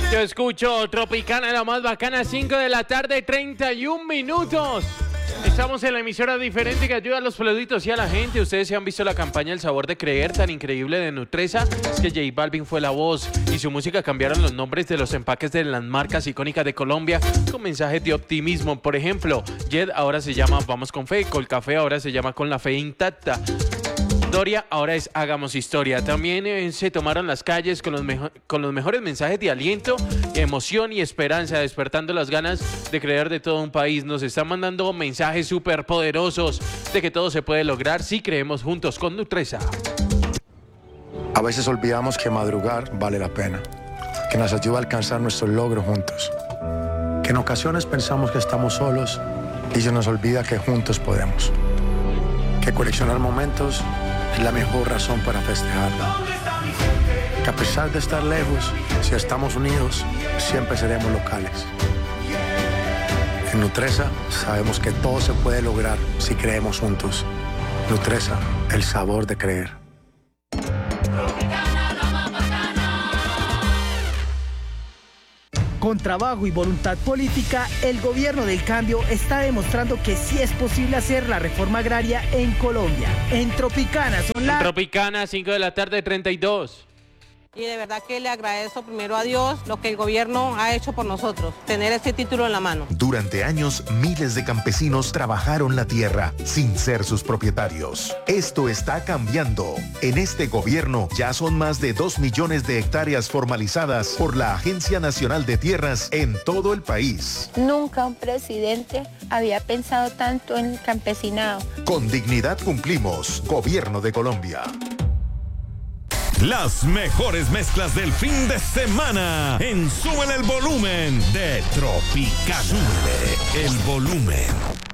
Yo escucho Tropicana, la más bacana, 5 de la tarde, 31 minutos. Estamos en la emisora diferente que ayuda a los peluditos y a la gente. Ustedes se han visto la campaña El Sabor de Creer, tan increíble de Nutresa. Es que J Balvin fue la voz y su música cambiaron los nombres de los empaques de las marcas icónicas de Colombia con mensajes de optimismo. Por ejemplo, Jet ahora se llama Vamos con Fe, Colcafé ahora se llama Con la Fe Intacta. Doria ahora es Hagamos Historia. También se tomaron las calles con los mejores mensajes de aliento, emoción y esperanza, despertando las ganas de creer de todo un país. Nos están mandando mensajes súper poderosos de que todo se puede lograr si creemos juntos con Nutresa. A veces olvidamos que madrugar vale la pena, que nos ayuda a alcanzar nuestros logros juntos, que en ocasiones pensamos que estamos solos y se nos olvida que juntos podemos, que coleccionar momentos es la mejor razón para festejarlo. Que a pesar de estar lejos, si estamos unidos, siempre seremos locales. En Nutresa sabemos que todo se puede lograr si creemos juntos. Nutresa, el sabor de creer. Con trabajo y voluntad política, el gobierno del cambio está demostrando que sí es posible hacer la reforma agraria en Colombia. En Tropicana son las... Tropicana, 5 de la tarde, 32. Y de verdad que le agradezco primero a Dios lo que el gobierno ha hecho por nosotros, tener este título en la mano. Durante años, miles de campesinos trabajaron la tierra sin ser sus propietarios. Esto está cambiando. En este gobierno ya son más de 2 millones de hectáreas formalizadas por la Agencia Nacional de Tierras en todo el país. Nunca un presidente había pensado tanto en el campesinado. Con dignidad cumplimos. Gobierno de Colombia. Las mejores mezclas del fin de semana en Súbele el Volumen de Tropicana. Súbele el volumen.